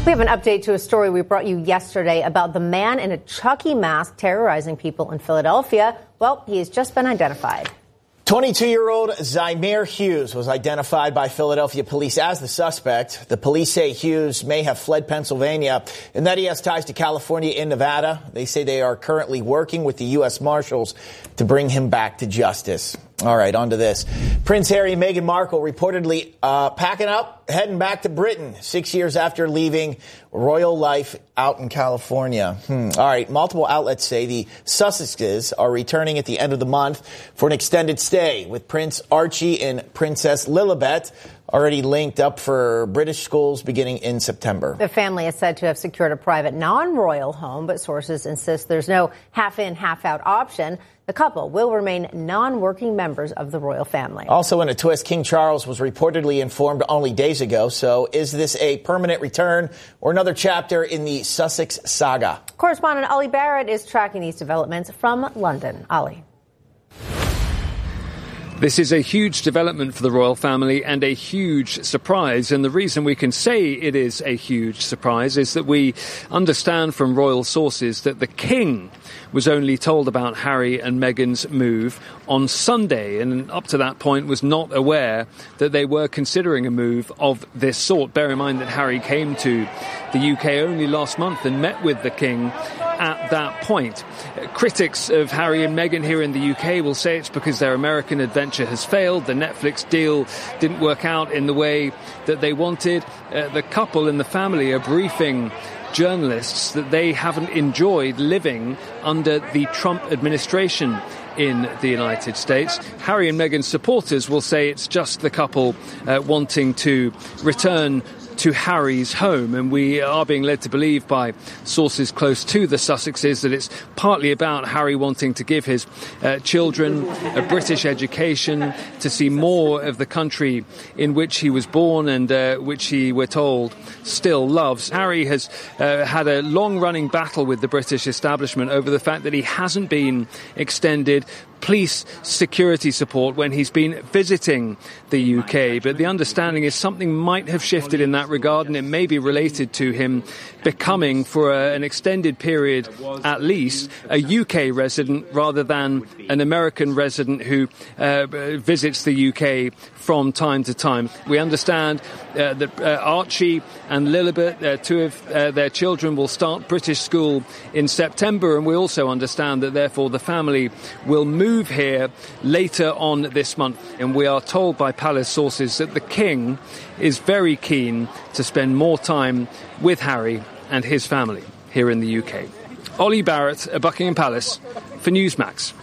We have an update to a story we brought you yesterday about the man in a Chucky mask terrorizing people in Philadelphia. Well, he has just been identified. 22-year-old Zymir Hughes was identified by Philadelphia police as the suspect. The police say Hughes may have fled Pennsylvania and that he has ties to California and Nevada. They say they are currently working with the U.S. Marshals to bring him back to justice. All right, on to this. Prince Harry and Meghan Markle reportedly packing up, heading back to Britain 6 years after leaving royal life out in California. All right, multiple outlets say the Sussexes are returning at the end of the month for an extended stay, with Prince Archie and Princess Lilibet already linked up for British schools beginning in September. The family is said to have secured a private non-royal home, but sources insist there's no half-in, half-out option. The couple will remain non-working members of the royal family. Also in a twist, King Charles was reportedly informed only days ago. So is this a permanent return or another chapter in the Sussex saga? Correspondent Ollie Barrett is tracking these developments from London. Ollie. This is a huge development for the royal family and a huge surprise. And the reason we can say it is a huge surprise is that we understand from royal sources that the King was only told about Harry and Meghan's move on Sunday, and up to that point was not aware that they were considering a move of this sort. Bear in mind that Harry came to the UK only last month and met with the King at that point. Critics of Harry and Meghan here in the UK will say it's because their American adventure has failed. The Netflix deal didn't work out in the way that they wanted. The couple and the family are briefing journalists that they haven't enjoyed living under the Trump administration in the United States. Harry and Meghan's supporters will say it's just the couple wanting to return to Harry's home, and we are being led to believe by sources close to the Sussexes that it's partly about Harry wanting to give his children a British education, to see more of the country in which he was born and which he, we're told, still loves. Harry has had a long-running battle with the British establishment over the fact that he hasn't been extended police security support when he's been visiting the UK. But the understanding is something might have shifted in that regard, and it may be related to him becoming, for an extended period at least, a UK resident rather than an American resident who visits the UK from time to time. We understand that Archie and Lilibet, two of their children, will start British school in September, and we also understand that therefore the family will move here later on this month. And we are told by palace sources that the King is very keen to spend more time with Harry and his family here in the UK. Ollie Barrett at Buckingham Palace for Newsmax.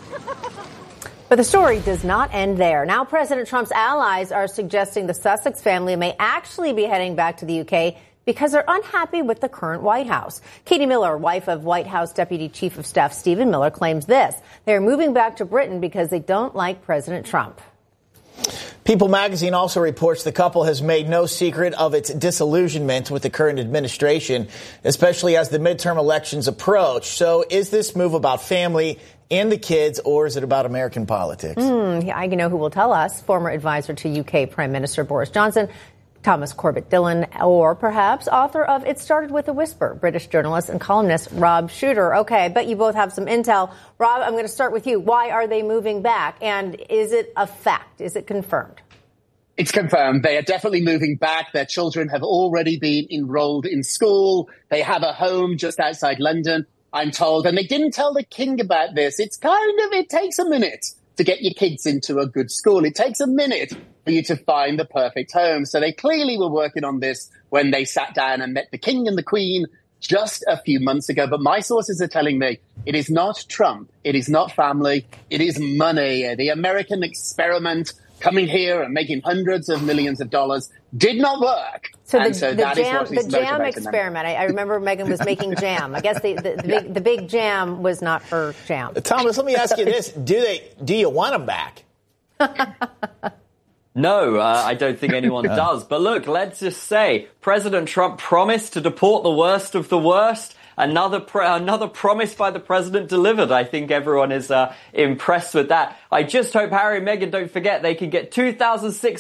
But the story does not end there. Now President Trump's allies are suggesting the Sussex family may actually be heading back to the UK because they're unhappy with the current White House. Katie Miller, wife of White House Deputy Chief of Staff Stephen Miller, claims this. They're moving back to Britain because they don't like President Trump. People magazine also reports the couple has made no secret of its disillusionment with the current administration, especially as the midterm elections approach. So is this move about family and the kids, or is it about American politics? I know who will tell us. Former advisor to UK Prime Minister Boris Johnson, Thomas Corbett Dillon, or perhaps author of It Started with a Whisper, British journalist and columnist Rob Shuter. Okay, I bet you both have some intel. Rob, I'm going to start with you. Why are they moving back? And is it a fact? Is it confirmed? It's confirmed. They are definitely moving back. Their children have already been enrolled in school. They have a home just outside London, I'm told. And they didn't tell the King about this. It takes a minute to get your kids into a good school. It takes a minute for you to find the perfect home. So they clearly were working on this when they sat down and met the King and the Queen just a few months ago. But my sources are telling me it is not Trump. It is not family. It is money. The American experiment coming here and making hundreds of millions of dollars did not work. So the jam experiment. I remember Meghan was making jam. I guess the big jam was not her jam. Thomas, let me ask you this. Do you want them back? No, I don't think anyone does. But look, let's just say President Trump promised to deport the worst of the worst. Another promise by the president delivered. I think everyone is impressed with that. I just hope Harry and Meghan don't forget they can get 2,600